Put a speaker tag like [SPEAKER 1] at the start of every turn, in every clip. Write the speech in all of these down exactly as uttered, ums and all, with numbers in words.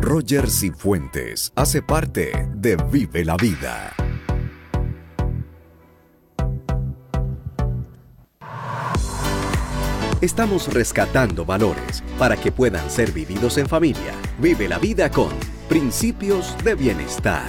[SPEAKER 1] Roger Cifuentes hace parte de Vive la Vida. Estamos rescatando valores para que puedan ser vividos en familia. Vive la vida con Principios de Bienestar.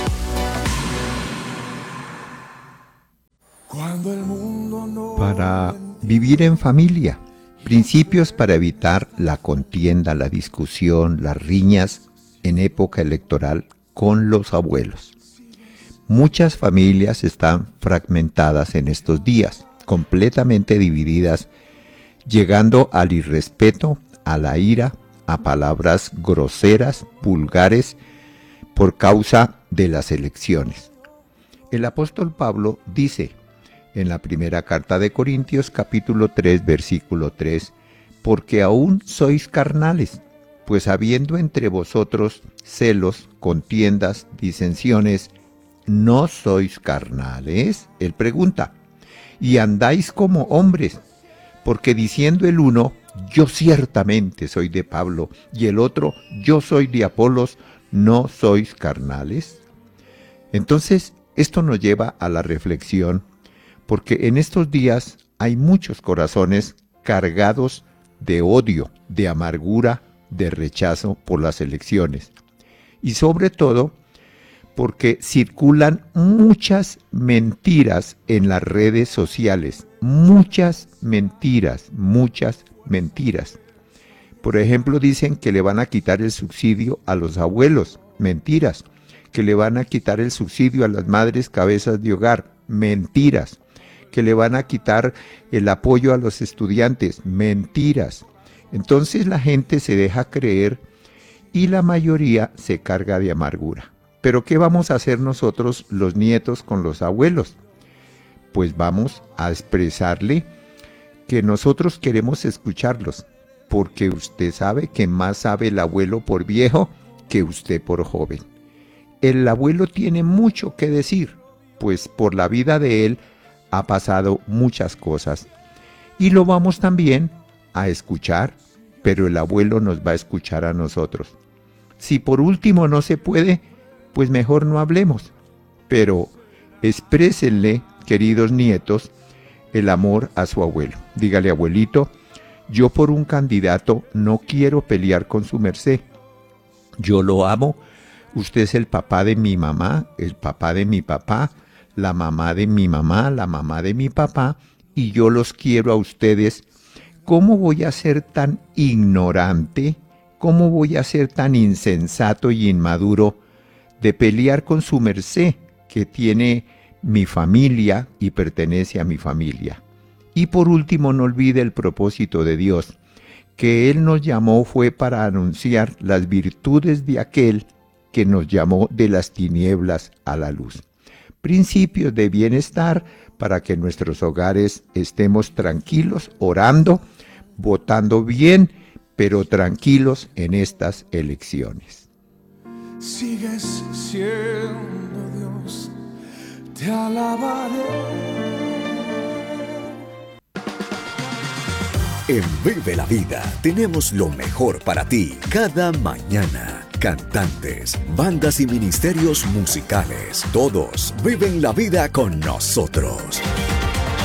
[SPEAKER 2] Para vivir en familia, principios para evitar la contienda, la discusión, las riñas en época electoral con los abuelos. Muchas familias están fragmentadas en estos días, completamente divididas, llegando al irrespeto, a la ira, a palabras groseras, vulgares, por causa de las elecciones. El apóstol Pablo dice en la primera carta de Corintios, capítulo tres, versículo tres, porque aún sois carnales, pues habiendo entre vosotros celos, contiendas, disensiones, ¿no sois carnales? Él pregunta, y andáis como hombres, porque diciendo el uno, yo ciertamente soy de Pablo, y el otro, yo soy de Apolos, ¿no sois carnales? Entonces, esto nos lleva a la reflexión, porque en estos días hay muchos corazones cargados de odio, de amargura, de rechazo por las elecciones. Y sobre todo, porque circulan muchas mentiras en las redes sociales, muchas mentiras, muchas mentiras. Por ejemplo, dicen que le van a quitar el subsidio a los abuelos, mentiras. Que le van a quitar el subsidio a las madres cabezas de hogar, mentiras. Que le van a quitar el apoyo a los estudiantes, mentiras. Entonces la gente se deja creer y la mayoría se carga de amargura. Pero ¿qué vamos a hacer nosotros los nietos con los abuelos? Pues vamos a expresarle que nosotros queremos escucharlos, porque usted sabe que más sabe el abuelo por viejo que usted por joven. El abuelo tiene mucho que decir, pues por la vida de él ha pasado muchas cosas. Y lo vamos también a escuchar, pero el abuelo nos va a escuchar a nosotros. Si por último no se puede, pues mejor no hablemos, pero exprésenle, queridos nietos, el amor a su abuelo. Dígale, abuelito, yo por un candidato no quiero pelear con su merced. Yo lo amo, usted es el papá de mi mamá, el papá de mi papá, la mamá de mi mamá, la mamá de mi papá, y yo los quiero a ustedes. ¿Cómo voy a ser tan ignorante? ¿Cómo voy a ser tan insensato y inmaduro de pelear con su merced, que tiene mi familia y pertenece a mi familia? Y por último, no olvide el propósito de Dios, que Él nos llamó fue para anunciar las virtudes de aquel que nos llamó de las tinieblas a la luz. Principios de bienestar para que en nuestros hogares estemos tranquilos, orando, votando bien, pero tranquilos en estas elecciones.
[SPEAKER 3] Sigues siendo Dios, te alabaré.
[SPEAKER 1] En Vive la Vida tenemos lo mejor para ti cada mañana. Cantantes, bandas y ministerios musicales, todos viven la vida con nosotros.